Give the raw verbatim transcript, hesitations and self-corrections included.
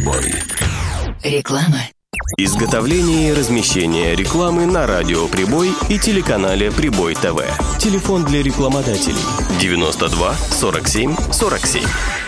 Прибой. Реклама. Изготовление и размещение рекламы на радио Прибой и телеканале Прибой ТВ. Телефон для рекламодателей девяносто два сорок семь сорок семь.